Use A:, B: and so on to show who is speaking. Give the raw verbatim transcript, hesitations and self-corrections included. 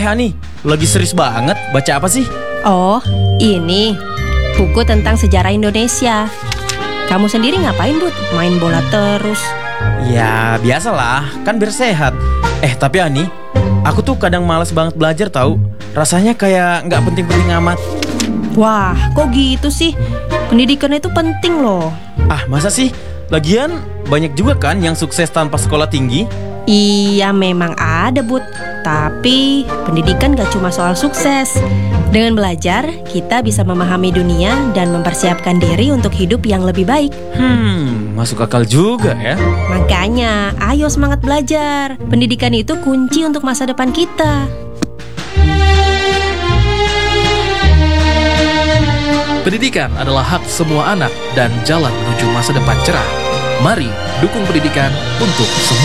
A: Eh Hani, lagi serius banget, baca apa sih?
B: Oh, ini buku tentang sejarah Indonesia. Kamu sendiri ngapain, Bud? Main bola terus.
A: Ya biasalah, kan biar sehat. Eh tapi Hani, aku tuh kadang malas banget belajar tahu. Rasanya kayak nggak penting-penting amat.
B: Wah, kok gitu sih? Pendidikan itu penting loh.
A: Ah masa sih? Lagian banyak juga kan yang sukses tanpa sekolah tinggi.
B: Iya memang ada, Bud. Tapi pendidikan gak cuma soal sukses. Dengan belajar, kita bisa memahami dunia dan mempersiapkan diri untuk hidup yang lebih baik.
A: Hmm, masuk akal juga ya.
B: Makanya, ayo semangat belajar. Pendidikan itu kunci untuk masa depan kita.
C: Pendidikan adalah hak semua anak dan jalan menuju masa depan cerah. Mari dukung pendidikan untuk semua.